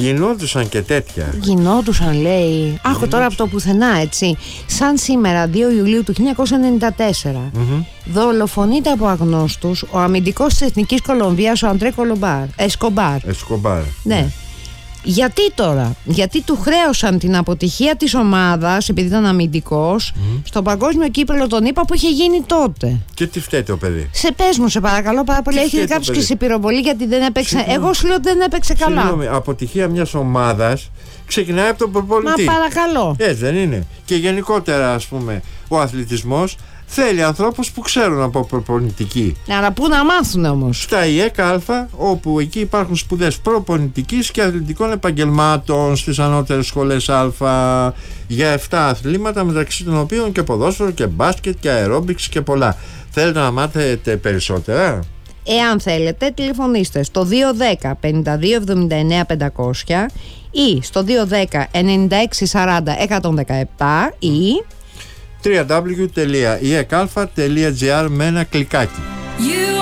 Γινόντουσαν και τέτοια. Γινόντουσαν, λέει. Άκου τώρα από το πουθενά, έτσι. Σαν σήμερα, 2 Ιουλίου του 1994, δολοφονείται από αγνώστους ο αμυντικός της Εθνικής Κολομβίας, ο Αντρέ Εσκομπάρ. Ναι. Γιατί τώρα? Γιατί του χρέωσαν την αποτυχία της ομάδας, επειδή ήταν αμυντικός, στο παγκόσμιο κύπελλο των ΗΠΑ που είχε γίνει τότε. Και τι φταίει ο παιδί? Σε πες μου, σε παρακαλώ πάρα πολύ. Έχετε κάποιος και σε πυροβολή γιατί δεν έπαιξε. Εγώ σου λέω ότι δεν έπαιξε καλά. Συγγνώμη, αποτυχία μιας ομάδας ξεκινάει από τον προπονητή. Μα παρακαλώ. Έτσι δεν είναι? Και γενικότερα, ας πούμε, ο αθλητισμός θέλει ανθρώπους που ξέρουν από προπονητική. Αλλά πού να μάθουν όμως? Στα ΙΕΚ Α, όπου εκεί υπάρχουν σπουδές προπονητικής και αθλητικών επαγγελμάτων, στις ανώτερες σχολές Α, για 7 αθλήματα, μεταξύ των οποίων και ποδόσφαιρο και μπάσκετ και αερόμπιξ και πολλά. Θέλετε να μάθετε περισσότερα? Εάν θέλετε, τηλεφωνήστε στο 210 52 79 500 ή στο 210 96 40 117 ή www.iecalfa.gr με ένα κλικάκι.